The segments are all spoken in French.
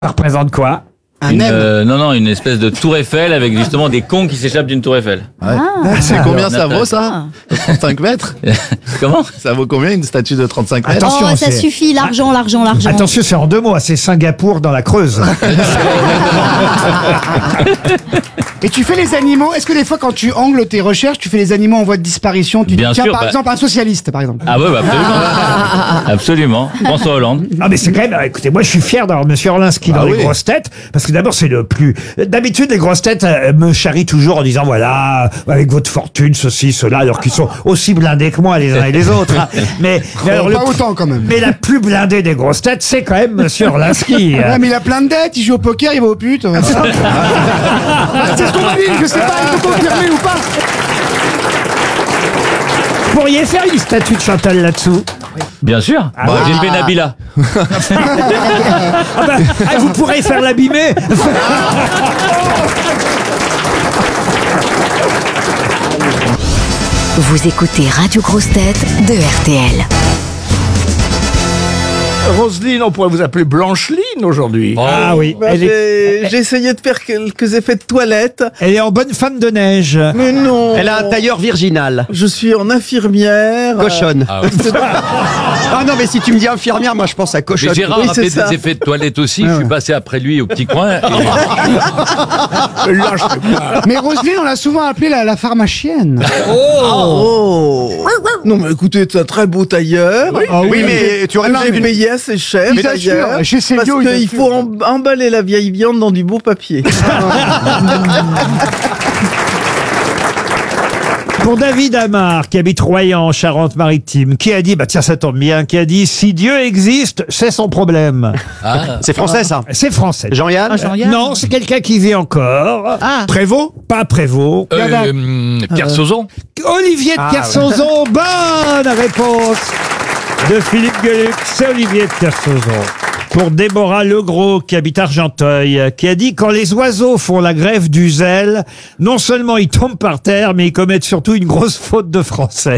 Ça représente quoi? Une espèce de tour Eiffel avec justement des cons qui s'échappent d'une tour Eiffel. Ouais. C'est combien ça vaut ça 35 mètres. Comment? Ça vaut combien une statue de 35 mètres? Attention, Oh, ça c'est- suffit, l'argent. Attention, c'est en 2 mots, c'est Singapour dans la Creuse. Et tu fais les animaux. Est-ce que des fois, quand tu angles tes recherches, tu fais les animaux en voie de disparition? Tu Bien dis, tiens, sûr, par bah- exemple, un socialiste, par exemple. Ah ouais, bah absolument. Absolument. François Hollande. Ah mais c'est quand même, écoutez, moi je suis fier d'avoir Monsieur Orlinski dans les grosses têtes, parce que d'abord c'est le plus... D'habitude les grosses têtes me charrient toujours en disant voilà, avec votre fortune, ceci, cela, alors qu'ils sont aussi blindés que moi les uns et les autres. Hein. Mais alors, Pas autant quand même. Mais la plus blindée des grosses têtes, c'est quand même Monsieur Orlinski. Ouais, mais il a plein de dettes, il joue au poker, il va aux putes. C'est ce qu'on m'a dit, je sais pas, il faut confirmer ou pas. Vous pourriez faire une statue de Chantal là-dessous. Bien sûr. Ah ouais. J'ai fait Nabila. Ah bah, vous pourrez faire l'abîmer. Vous écoutez Radio Grosse Tête de RTL. Roselyne, on pourrait vous appeler Blancheline aujourd'hui. Ah oui, J'ai essayé de faire quelques effets de toilette. elle est en bonne femme de neige. Mais non. Elle a un tailleur virginal. Je suis en infirmière. Cochonne. Ah ouais. Ah non, mais si tu me dis infirmière, moi je pense à Mais cochonne. Gérard Oui, a c'est fait ça. des effets de toilette aussi. Je suis passé après lui au petit coin. Et... Là, je sais pas. Mais Roselyne, on l'a souvent appelée la pharmacienne. Oh. Non mais écoutez, c'est un très beau tailleur. Oui, mais tu aurais Que pas j'ai vu. payé assez cher Il assure, d'ailleurs. chez Célio, Parce il qu'il assure. faut emballer la vieille viande dans du beau papier. Pour David Amar, qui habite Royan, en Charente-Maritime, qui a dit, bah tiens, ça tombe bien, qui a dit, si Dieu existe, c'est son problème. Ah. C'est français ça. C'est français. Jean-Yann. Non, c'est quelqu'un qui vit encore. Prévost. Pas Prévost. Pierre Sauzon. Olivier de Kersauzon, bonne réponse de Philippe Gueluc, c'est Olivier de Kersauzon. Pour Déborah Legros, qui habite Argenteuil, qui a dit « Quand les oiseaux font la grève du zèle, non seulement ils tombent par terre, mais ils commettent surtout une grosse faute de français.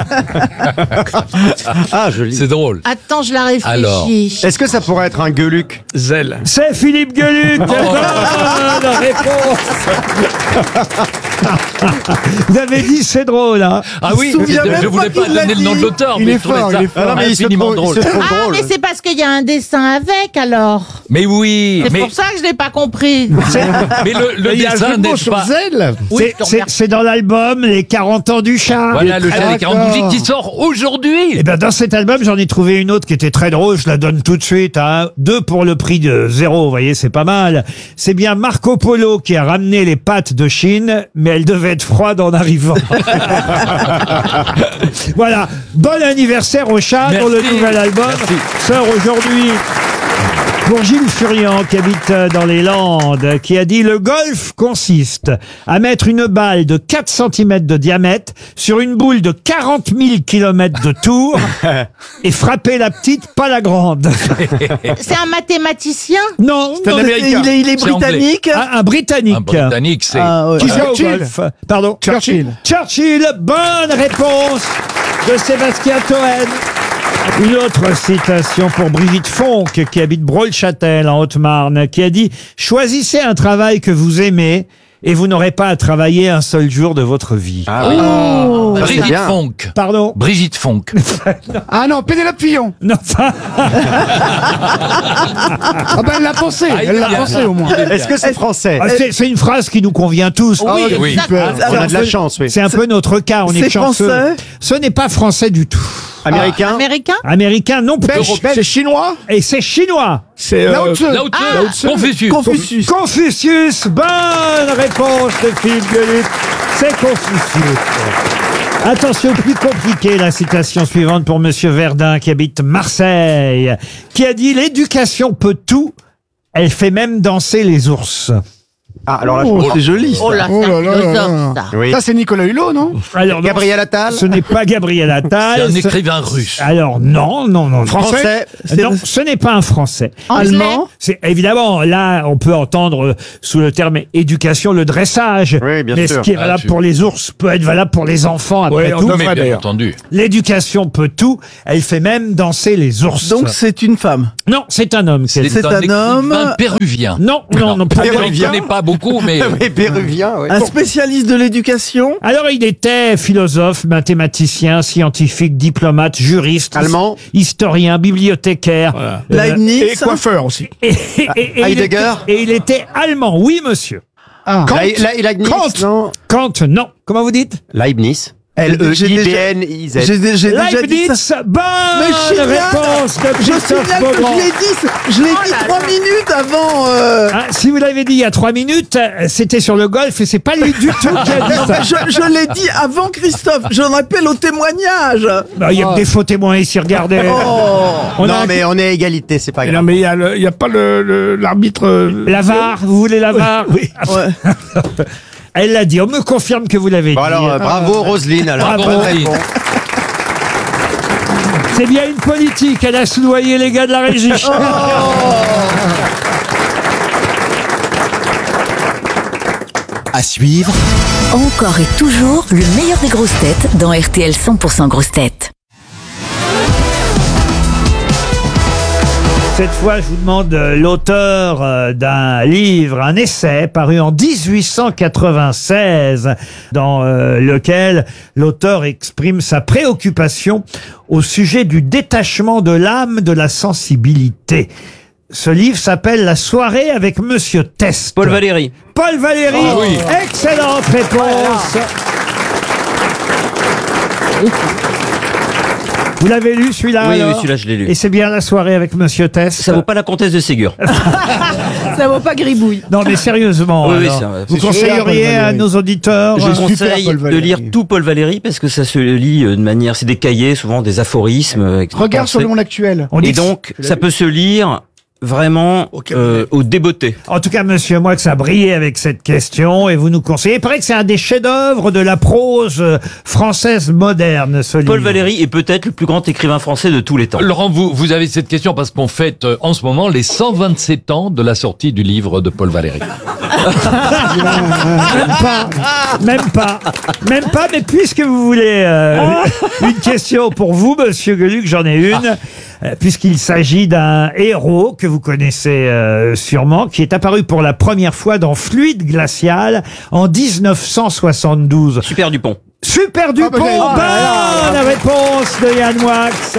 Ah, joli. C'est drôle. Attends, je la réfléchis. Alors. Est-ce que ça pourrait être un gueuluc? Zèle. » C'est Philippe Gueluc. Bonne réponse. Vous avez dit c'est drôle, hein. Ah oui, Je me souviens même je voulais pas pas qu'il l'a donner le nom de dit. l'auteur, Il mais est je trouvais fort, ça il est fort. Ah non, mais il se infiniment trouve drôle. drôle. Mais c'est parce qu'il y a un dessin avec, alors. Mais oui, C'est mais, pour ça que je l'ai pas compris. mais le Il y a un jeu dessin de mots n'est sur pas... Zèle. Oui, C'est dans l'album Les 40 ans du chat. Voilà, le chat des 42 qui sort aujourd'hui. Et ben dans cet album, j'en ai trouvé une autre qui était très drôle, je la donne tout de suite, hein. 2 pour le prix de 0, vous voyez, c'est pas mal. C'est bien Marco Polo qui a ramené les pâtes de Chine, mais elles devaient être froides en arrivant. Voilà, bon anniversaire au chat pour le Merci. nouvel album. Merci. Sort aujourd'hui. Pour Gilles Furian, qui habite dans les Landes, qui a dit « Le golf consiste à mettre une balle de 4 cm de diamètre sur une boule de 40 000 km de tour et frapper la petite, pas la grande. C'est un mathématicien. » Non, C'est un non, Américain. Il est C'est anglais. britannique. un Britannique. Un Britannique, c'est... Ah, ouais. Qui joue au Churchill. golf. Pardon. Churchill. Churchill, bonne réponse de Sébastien Toen. Une autre citation pour Brigitte Fonck, qui habite Brault-le-Châtel, en Haute-Marne, qui a dit « Choisissez un travail que vous aimez et vous n'aurez pas à travailler un seul jour de votre vie. Ah oui. Oh. Ça, c'est Brigitte bien. Fonck. Pardon. Brigitte Fonck. Ah non, Pénélope Fillon. Non, enfin, Ah ben elle l'a pensé, elle l'a pensé au moins. Est-ce que c'est français? ah, c'est une phrase qui nous convient tous. Oui, oui. exactement. On a de la chance, oui. C'est un peu notre cas, on est C'est chanceux. français. Ce n'est pas français du tout. Américain? Américain. Américain non plus. C'est chinois. Et c'est chinois. C'est Lao Tzu. Lao Tzu. Confucius. Confucius. Confucius, bonne réponse de Philippe Gueluc. C'est Confucius. Attention, plus compliqué, la citation suivante pour Monsieur Verdun, qui habite Marseille, qui a dit « L'éducation peut tout, elle fait même danser les ours. » Ah, alors là, Oh, c'est joli. Ça. Oh là, c'est Oh là un là philosophe, là. ça. oui. Ça, c'est Nicolas Hulot, non? Alors, non, Gabriel Attal. ce n'est pas Gabriel Attal. C'est un Ce- écrivain russe. Alors non. Français. Non, ce n'est pas un Français. Allemand. C'est évidemment là, on peut entendre sous le terme éducation le dressage. Oui, bien mais sûr. ce qui est valable pour les ours peut être valable pour les enfants après Ouais, tout. on Mais bien d'ailleurs. entendu. L'éducation peut tout. Elle fait même danser les ours. Donc c'est une femme. non, c'est un homme. C'est un homme. écrivain péruvien. Non, pas Je ne péruvien. connais pas beaucoup, mais Oui, péruvien, oui. Un spécialiste de l'éducation. Alors, il était philosophe, mathématicien, scientifique, diplomate, juriste, Allemand. historien, bibliothécaire. Leibniz. Et coiffeur aussi. Et Heidegger. il était allemand, oui, monsieur. Ah. Leibniz, non. Kant, non. Comment vous dites Leibniz. J'ai L-E-I-B-N-I-Z. J'ai déjà dit ça. Leibniz, bonne Mais génial. réponse de Je Christophe signale que Beaugrand. je l'ai dit 3 minutes avant. Ah, si vous l'avez dit il y a 3 minutes, c'était sur le golf et c'est pas lui du tout qui a dit Non, ça. mais je l'ai dit avant Christophe. J'en appelle au témoignage. Bah, il y a que des faux témoins ici, regardez. On a Non, un- mais on est à égalité, c'est pas Non, grave. mais il y a pas l'arbitre. La VAR, vous voulez la VAR? Oui. Ouais. Elle l'a dit, on me confirme que vous l'avez Bon, dit. alors, bravo Roselyne, alors. Bravo, Très, très Roselyne. bon. C'est bien une politique, elle a soudoyé les gars de la régie. À suivre, Encore et toujours le meilleur des grosses têtes dans RTL 100% grosses têtes. Cette fois, je vous demande l'auteur d'un livre, un essai paru en 1896, dans lequel l'auteur exprime sa préoccupation au sujet du détachement de l'âme de la sensibilité. Ce livre s'appelle La soirée avec Monsieur Test. Paul Valéry. Paul Valéry. Ah oui. Excellente réponse. Vous l'avez lu celui-là Oui, alors celui-là, je l'ai lu. Et c'est bien La soirée avec Monsieur Test. Ça vaut pas la comtesse de Ségur. Ça vaut pas gribouille. Non, mais sérieusement, Oui, oui, alors, c'est vrai. vous C'est conseilleriez super, Paul à Valéry. nos auditeurs Je super, conseille Paul de Valéry. lire tout Paul Valéry parce que ça se lit de manière, c'est des cahiers, souvent des aphorismes. Regarde sur le monde actuel. On dit Et que- donc, ça peut se lire vraiment au débeauté. En tout cas, monsieur Moix a brillé avec cette question et vous nous conseillez. Il paraît que c'est un des chefs-d'œuvre de la prose française moderne, ce livre. Paul Valéry est peut-être le plus grand écrivain français de tous les temps. Laurent, vous avez cette question parce qu'on fête en ce moment les 127 ans de la sortie du livre de Paul Valéry. Même pas, mais puisque vous voulez une question pour vous, monsieur Gueluc, j'en ai une. Puisqu'il s'agit d'un héros que vous connaissez sûrement, qui est apparu pour la première fois dans Fluide glacial en 1972. Super Dupont. Super Dupont, bonne réponse de Yann Wax.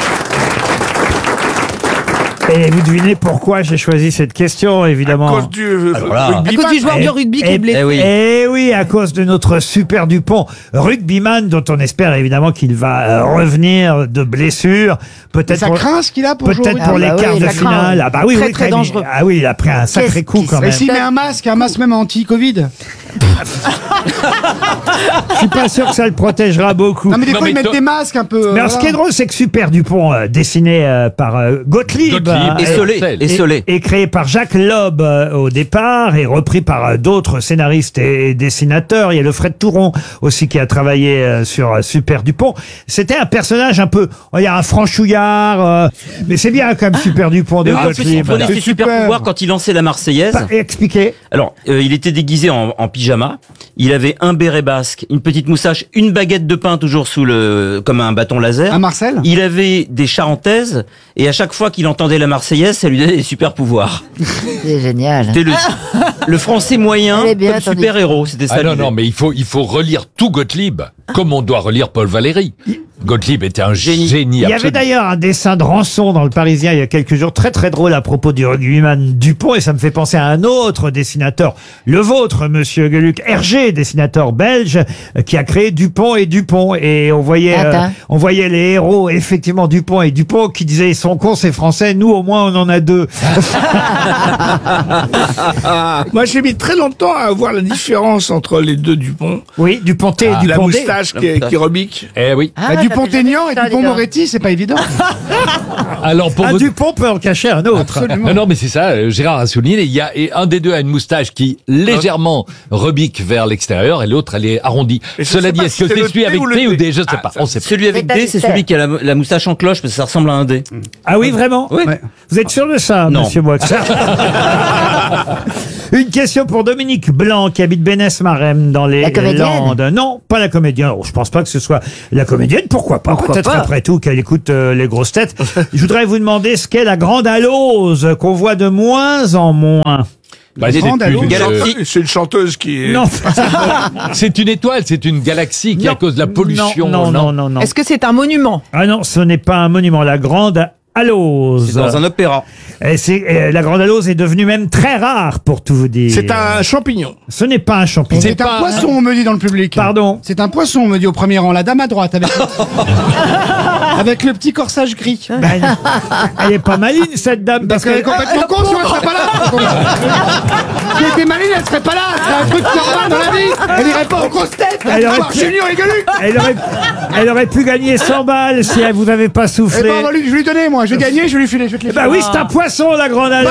Et vous devinez pourquoi j'ai choisi cette question, évidemment. À cause du là. À cause du joueur de rugby qui est blessé. Eh oui. Eh oui, à cause de notre Super Dupont, rugbyman, dont on espère évidemment qu'il va revenir de blessure. Peut-être Ça pour, craint ce qu'il a pour jouer au peut-être rugby. pour les Ah bah quarts oui, de ça craint, finale. oui. Ah bah oui, Très, oui, très quand même. dangereux. Ah oui, il a pris un sacré coup quand Et même. s'il met un masque même anti-Covid. Je suis pas sûr que ça le protégera beaucoup. Non, mais des Non, fois, mais ils mettent toi- des masques un peu. Mais alors, ce qui est drôle, c'est que Super Dupont, dessiné par Gottlieb, Gottlieb. Et Solé. et créé par Jacques Loeb au départ et repris par d'autres scénaristes et dessinateurs. Il y a le Fred Touron aussi qui a travaillé sur Super Dupont. C'était un personnage un peu, il y a un franchouillard, mais c'est bien quand même Super Dupont de En plus, il Gottlieb. prenait ses super super. pouvoirs quand il lançait la Marseillaise. Expliquez. Alors, il était déguisé en pyjama. Il avait un béret basque, une petite moustache, une baguette de pain toujours comme un bâton laser. Un Marcel. Il avait des charentaises et à chaque fois qu'il entendait la Marseillaise, ça lui donnait des super pouvoirs. C'est génial. C'était le français moyen Elle est bien, comme attendez. super héros. C'était ça. Ah non, l'idée. non, mais il faut relire tout Gottlieb, comme on doit relire Paul Valéry. Gottlieb était un génie Il y avait absolu. d'ailleurs un dessin de Rançon dans le Parisien il y a quelques jours, très très drôle à propos du rugbyman Dupont, et ça me fait penser à un autre dessinateur, le vôtre, monsieur Gueluc, Hergé, dessinateur belge, qui a créé Dupont, et on voyait Attends. les héros, effectivement, Dupont et Dupont, qui disaient, ils sont cons, c'est français, nous au moins on en a deux. Moi, j'ai mis très longtemps à voir la différence entre les deux Dupont. Oui, Duponté et La Duponté. moustache qui rebique. Eh oui. Ah, Dupont Dupont-Aignan et Dupont-Moretti, c'est pas évident. Alors pour Un vous... Dupont peut en cacher un autre. Absolument. Non, mais c'est ça, Gérard a souligné, il y a et un des deux a une moustache qui légèrement rebique vers l'extérieur et l'autre elle est arrondie. Et je Cela sais dit, pas est-ce si que c'est c'est le celui T avec ou le T ou D? D? Je sais pas, on sait pas. Celui avec D, c'est celui qui a la moustache en cloche parce que ça ressemble à un D. Ah oui, vraiment? Oui. Vous êtes sûr de ça, Non. monsieur Moix? Une question pour Dominique Blanc, qui habite Bénès-Marem dans les La comédienne? Landes. Non, pas la comédienne. Oh, je pense pas que ce soit la comédienne. Pourquoi pas? Pourquoi Peut-être pas après tout qu'elle écoute les grosses têtes. Je voudrais vous demander ce qu'est la grande alose qu'on voit de moins en moins. Bah, c'est Grande une, galaxie. C'est une chanteuse qui est... Non. c'est une étoile, c'est une galaxie qui, Non. à cause de la pollution. Non. Est-ce que c'est un monument? Ah non, ce n'est pas un monument. La grande alose. C'est dans un opéra. Et la grande alose est devenue même très rare, pour tout vous dire. C'est un champignon. Ce n'est pas un champignon. C'est un poisson, on me dit dans le public. Pardon. C'est un poisson, on me dit au premier rang. La dame à droite, avec, avec le petit corsage gris. Ben, elle est pas maline, cette dame. Parce qu'elle est complètement con, sinon elle serait pas là. Si elle était maline, elle serait pas là. C'est un truc normal dans la vie. Elle irait pas aux grosses têtes. Elle aurait pu- Junior et Gueuluc. Elle aurait pu gagner 100 balles si elle vous avait pas Eh soufflé. ben, on va lui, je vais lui donner, moi. Je vais gagner, je vais lui filer. Je vais te les Bah oui, c'est un poisson, la grande alose.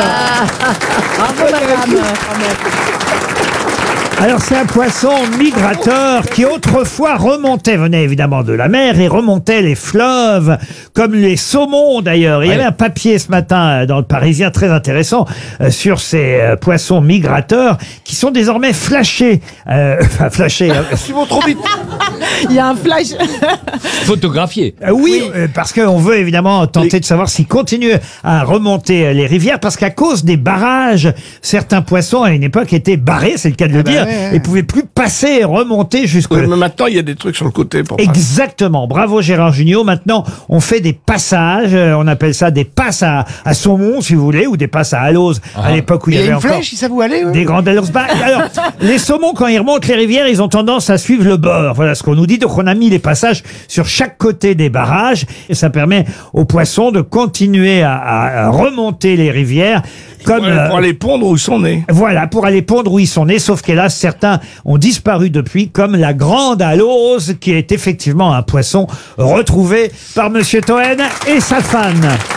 Alors c'est un poisson migrateur qui autrefois remontait, venait évidemment de la mer et remontait les fleuves, comme les saumons d'ailleurs. Il y avait un papier ce matin dans le Parisien très intéressant sur ces poissons migrateurs qui sont désormais flashés. Enfin flashés. Ils vont trop vite. Il y a un flash. Photographié. Oui, parce qu'on veut évidemment tenter de savoir s'ils continuent à remonter les rivières, parce qu'à cause des barrages, certains poissons à une époque étaient barrés, c'est le cas de le dire, et pouvaient plus passer et remonter jusque... Mais maintenant, il y a des trucs sur le côté pour Exactement. Bravo Gérard Jugnot. Maintenant, on fait des passages, on appelle ça des passes à saumon, si vous voulez, ou des passes à alose, à l'époque où il y Il y avait a une encore... flèche, il savent où aller. Des grandes aloses. Bah, alors, les saumons, quand ils remontent les rivières, ils ont tendance à suivre le bord. Voilà ce qu'on nous dit. Donc, on a mis les passages sur chaque côté des barrages. Et ça permet aux poissons de continuer à remonter les rivières. Comme, pour aller pondre où ils sont nés. Voilà, pour aller pondre où ils sont nés. Sauf qu'hélas, certains ont disparu depuis, comme la grande alose, qui est effectivement un poisson retrouvé par Monsieur Toen et sa fan.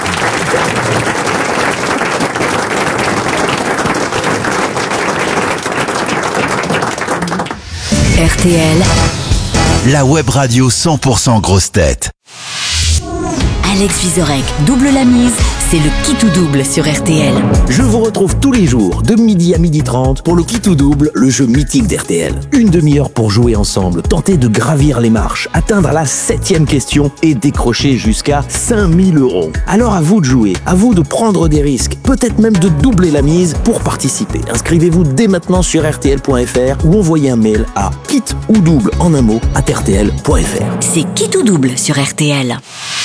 RTL, La web radio 100% grosse tête. Alex Vizorek double la mise, c'est le qui tout double sur RTL. Je vous retrouve tous les jours de midi à 12h30 pour le qui tout double, le jeu mythique d'RTL. Une demi-heure pour jouer ensemble, tenter de gravir les marches, atteindre la 7e question et décrocher jusqu'à 5000 €. Alors à vous de jouer, à vous de prendre des risques, peut-être même de doubler la mise pour participer. Inscrivez-vous dès maintenant sur rtl.fr ou envoyez un mail à kit ou double en un mot @rtl.fr. C'est qui tout double sur RTL.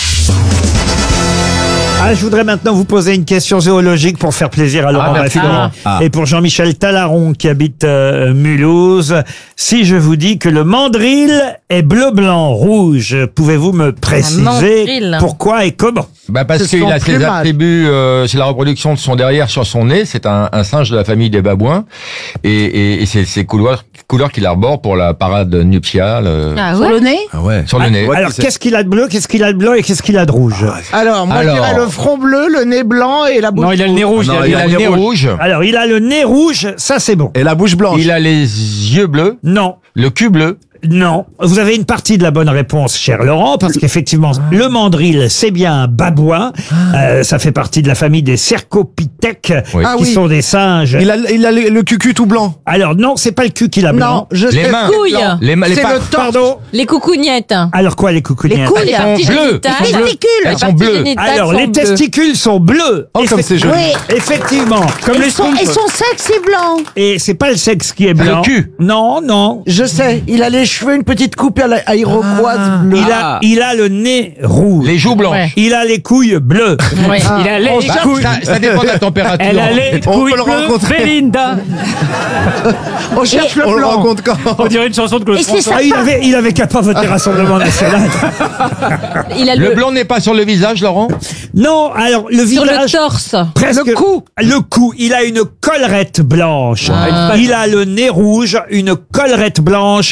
Ah, je voudrais maintenant vous poser une question zoologique pour faire plaisir à Laurent merci, Baffie Laurent. et pour Jean-Michel Talaron qui habite Mulhouse. Si je vous dis que le mandrill est bleu, blanc, rouge, pouvez-vous me préciser mandrill. pourquoi et comment? Bah parce C'est qu'il son a ses plumage. attributs, c'est la reproduction de son derrière sur son nez. C'est un singe de la famille des babouins et c'est ces couleurs qu'il arbore pour la parade nuptiale Sur le nez? ah ouais. Sur le nez. Alors, qu'est-ce qu'il a de bleu, qu'est-ce qu'il a de blanc et qu'est-ce qu'il a de rouge? Alors, moi, je dirais le front bleu, le nez blanc et la bouche Non, il a le nez rouge. Non, il a le nez rouge. Alors, il a le nez rouge, ça c'est bon. et la bouche blanche. Il a les yeux bleus, Non. le cul bleu. Non, vous avez une partie de la bonne réponse, cher Laurent, parce qu'effectivement, le mandrill, c'est bien un babouin. Ça fait partie de la famille des cercopithèques, Oui. Ah qui oui. sont des singes. Il a le cucu tout blanc. Alors non, c'est pas le cul qui l'a blanc. Non, je Les sais. mains, couilles. les C'est pas- le torse. Pardon. Les coucougnettes. Alors quoi, les coucougnettes? Les couilles, les sont parties bleues. génitales. Elles sont bleues. Elles sont bleues. Alors, les testicules sont bleus. Oh, comme c'est joli. Oui. Effectivement. Et son sexe est blanc. Et c'est pas le sexe qui est blanc. Le cul. Non, non. Je sais, il a les cheveux, une petite coupe à iroquoise bleue. Il a le nez rouge. Les joues blanches. Ouais. Il a les couilles bleues. Ouais. Il a les Bah, couilles. ça dépend de la température. Elle a les On couilles peut le bleues. rencontrer. Belinda. On cherche le On le blanc. rencontre quand? On dirait une chanson de Claude Et c'est François. ça. Il avait qu'à pas voter Rassemblement National. Il a Le blanc n'est pas sur le visage, Laurent? Non, alors le sur le visage. torse. Presque. Le cou. Le cou. Il a une collerette blanche. Il a le nez rouge, une collerette blanche et les testicules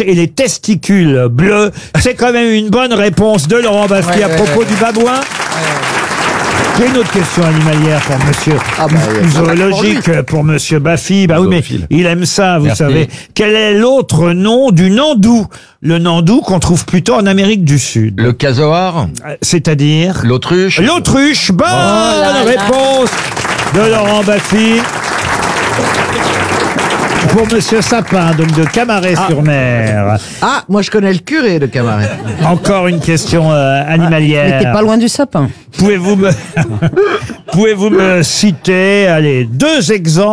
testicules bleus. C'est quand même une bonne réponse de Laurent Baffie à propos du babouin. J'ai une autre question animalière pour monsieur, zoologique pour monsieur Baffie. Bah oui, mais il aime ça, vous Merci. savez. Quel est l'autre nom du nandou? Le nandou qu'on trouve plutôt en Amérique du Sud. Le casoar, C'est-à-dire l'autruche. l'autruche. Bonne réponse de Laurent Baffie. Pour monsieur Sapin, donc de Camaret-sur-Mer. Ah, moi je connais le curé de Camaret. Encore une question animalière. T'es pas loin du sapin. Pouvez-vous me citer, allez, 2 exemples